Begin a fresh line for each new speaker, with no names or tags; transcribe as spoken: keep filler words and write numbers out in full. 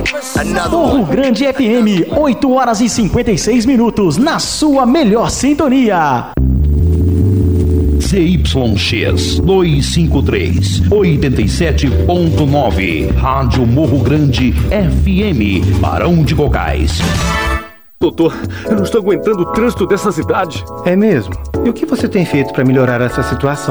Morro Grande F M, oito horas e cinquenta e seis minutos, na sua melhor sintonia.
Z Y X duzentos e cinquenta e três, oitenta e sete ponto nove, Rádio Morro Grande F M, Barão de Cocais.
Doutor, eu não estou aguentando o trânsito dessa cidade.
É mesmo? E o que você tem feito para melhorar essa situação?